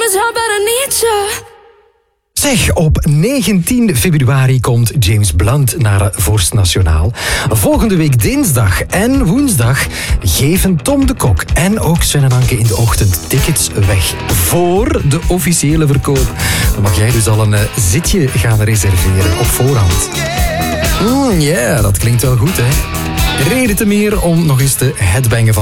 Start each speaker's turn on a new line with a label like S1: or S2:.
S1: promise, I better need you.
S2: Zeg, op 19 februari komt James Blunt naar Vorst Nationaal. Volgende week dinsdag en woensdag geven Tom de Kok en ook Sven en Anke in de ochtend tickets weg voor de officiële verkoop. Dan mag jij dus al een zitje gaan reserveren op voorhand. Ja, dat klinkt wel goed, hè? Reden te meer om nog eens te headbangen van